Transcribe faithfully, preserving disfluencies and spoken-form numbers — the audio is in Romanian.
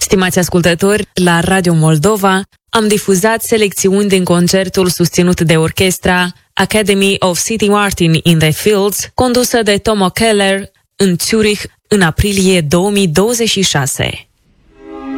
Stimați ascultători, la Radio Moldova am difuzat selecțiuni din concertul susținut de orchestra Academy of City Martin in the Fields, condusă de Tomo Keller în Zurich în aprilie două mii douăzeci și șase.